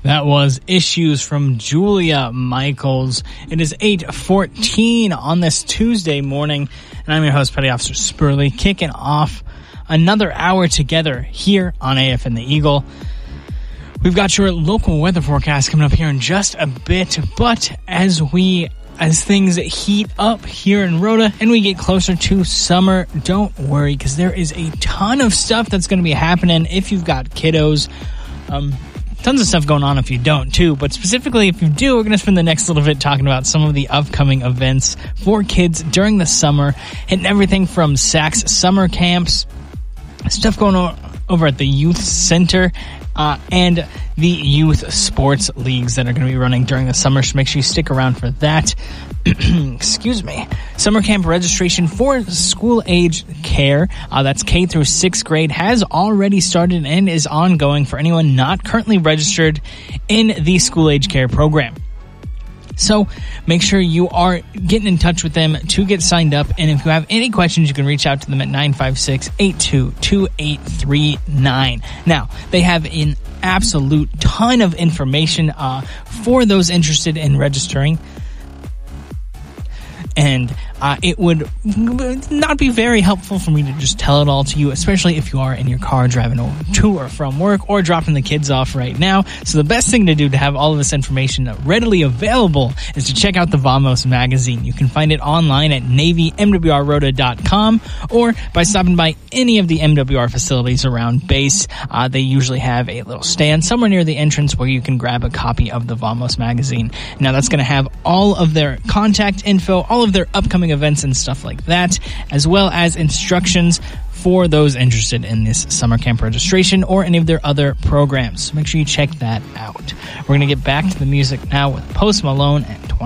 That was Issues from Julia Michaels. It is 8:14 on this Tuesday morning, and I'm your host, Petty Officer Spurley, kicking off another hour together here on AFN the Eagle. We've got your local weather forecast coming up here in just a bit, but as things heat up here in Rhoda and we get closer to summer, don't worry, because there is a ton of stuff that's going to be happening if you've got kiddos. Tons of stuff going on if you don't, too. But specifically, if you do, we're going to spend the next little bit talking about some of the upcoming events for kids during the summer, and everything from SAC's summer camps, stuff going on over at the youth center, and the youth sports leagues that are going to be running during the summer. So make sure you stick around for that. Excuse me. Summer camp registration for school age care, that's K through 6th grade, has already started and is ongoing for anyone not currently registered in the school age care program. So make sure you are getting in touch with them to get signed up. And if you have any questions, you can reach out to them at 956-822839. Now, they have an absolute ton of information for those interested in registering. And it would not be very helpful for me to just tell it all to you, especially if you are in your car driving to or from work or dropping the kids off right now. So the best thing to do to have all of this information readily available is to check out the Vamos magazine. You can find it online at navymwrrhoda.com or by stopping by any of the MWR facilities around base. They usually have a little stand somewhere near the entrance where you can grab a copy of the Vamos magazine. Now that's going to have all of their contact info, all of their upcoming events and stuff like that, as well as instructions for those interested in this summer camp registration or any of their other programs. Make sure you check that out. We're going to get back to the music now with Post Malone and 20.